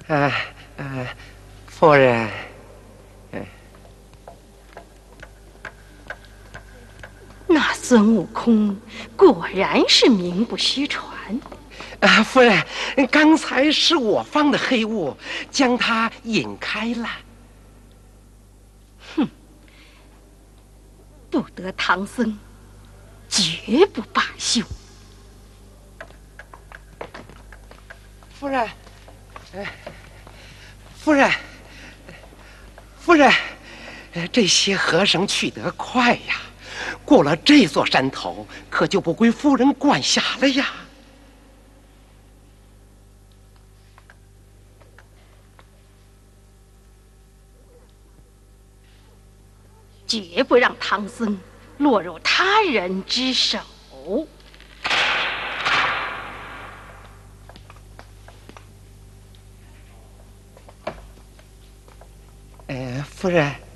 夫人， 那孙悟空果然是名不虚传。 夫人，刚才是我放的黑雾，将他引开了。 哼，不得唐僧绝不罢休。 夫人，夫人，夫人，这些和尚去得快呀，过了这座山头，可就不归夫人管辖了呀。 绝不让唐僧落入他人之手。 夫人。